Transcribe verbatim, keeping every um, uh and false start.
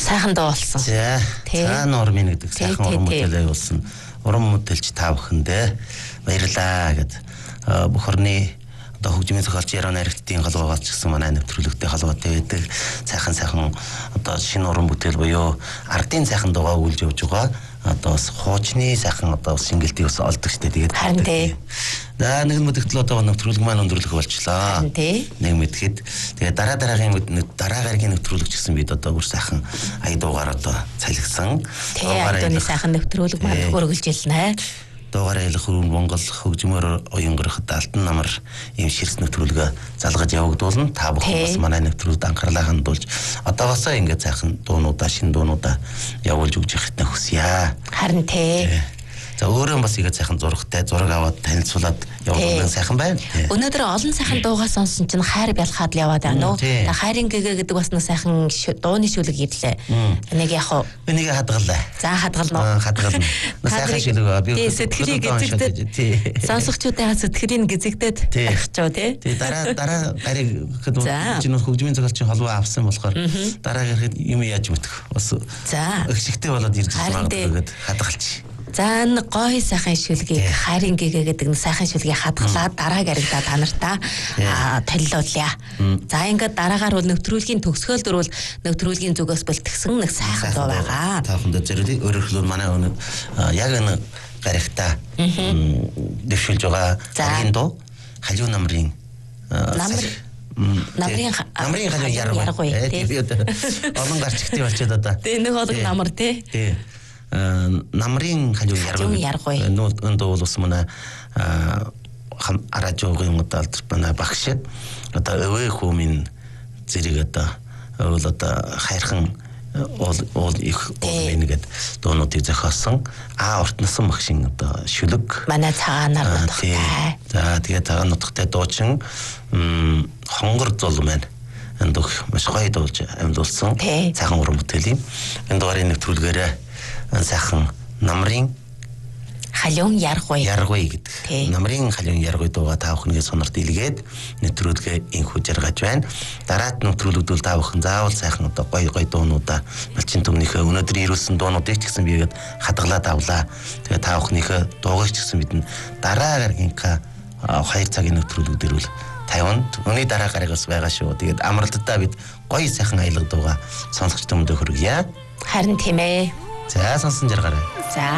Сайхан дуу болсон. За. Цаан урмын гэдэг сайхан уран бүтээлээ болсон. Уран бүтээлч та бүхэндээ баярлалаа гэд бүх орны одоо хөгжмийн зохиолч Яруу Найрагтдын халуугаас ч гэсэн манай нэвтрүүлэгтэй халуугатай байдаг. Сайхан сайхан одоо шинэ уран бүтээл буюу ардын сайхан дуугаа өгүүлж явж байгаа. Одоо бас хуучны сайхан одоо сингэлтийг бас олдог штэ. Тэгээд харин тий. За нэг мэдээлэл одоо нэвтрүүлэг маань өндөрлөх болчлоо. Харин тий. Нэг мэдэхэд тэгээд дараа дараагийн дараа гарагийн нэвтрүүлэг гэсэн бид одоо бүр сайхан ая дуугаар одоо цалигсан. Дуугаараа сайхан нэвтрүүлэг маань хөргөлж илнэ. Дуугаараа ялах хөрвөн Монгол хөгжмөөр уянграхад алтан намар ийм ширс нэвтрүүлгээ залгаж явагдуулна. Та бүхэн бас манай нэвтрүүлэгт анхаарлаа хандуулж одоогоосоо ингээд сайхан дуунуудаа, шинэ дуунуудаа явуулж өгч явахт хүсье. Харин тий. За өөрөө бас игээ сайхан зурагтай зураг аваад танилцуулаад явуулсан сайхан байна. Өнөөдөр олон сайхан дуугаа сонсон чинь хайр бялхаад л яваад байна уу? Хайрын гэгээ гэдэг бас нэг сайхан дууны шүлэг ирлээ. Энийг яг хуу энийг хадгалаа. За хадгална уу? Хадгална. Сайхан шүлэг би сэтгэлийг гизэгдээд сонсогчдаа сэтгэлийн гизэгдээд ахичуу тий. Тий дараа дараа гарыг гэдэг чинь хөгжмийн зохиолчийн холбоо авсан болохоор дараа гэхэд юм яаж мэдэх бас өгчтэй болоод ирж байгаа гэдэг хадгалчих. За нэг гоё сайхан шүлгийг хайрын гэгээ гэдэг нэг сайхан шүлгийг хадгалаад дараа гарагда та нартаа толилуулъя. За ингээд дараагаар бол нэвтрүүлгийн төгсгөөл дөрвөл нэвтрүүлгийн зүгээс бэлтгэсэн нэг сайхан дуу байгаа. Та бүхэнд зөвлөе өөрөөр хэлбэл манай өнөө яг энэ гарагта дэвшүүлж байгаа гаргийн дуу халиу намрын намар намрын намрын халиу яргой. Олон гарчигтэй болчиход одоо. Тэ нэг олон намар тий. Тий. Намрын халиу яргой. Энд бол ус манай аражуугийн удаад манай багш одоо өвөө хүмүүн зэрэг одоо бол одоо хайрхан ол их олнэгэд дуунуудыг зохиосон а ортносон багшийн одоо шүлэг манай цагаанаар нутагтай. За тэгээ цагаан нутагтай дуучин хонгор зул маань энд маш гоё дуулж амьдуулсан сайхан уран бүтээл юм. Энэ дугаарыг нэвтрүүлгээрээ сайхан намрын халиун яргой яргой гэдэг. Намрын халиун яргой дууга та бүхний сонорт илгээд нэвтрүүлгээ инхүү жаргаж байна. Дараад нэвтрүүлгүүд та бүхэн заавал сайхан одоо гоё гоё дуунуудаа малчин төмнийхээ өнөөдөр ирүүлсэн дуунуудыг ч гэсэн бигээд хадгалаад авлаа. Тэгээ та бүхнийхээ дуугыг ч гэсэн бид дараа гаргийнхаа хоёр цагийн нэвтрүүлгүүдээр үл тавинд өний дараа гарагаас байгаа шүү. Тэгээд амралтадаа бид гоё сайхан аялга дууга сонсогч түмэндээ хүргье. Харин тийм ээ. За сонсон жаргаарай. За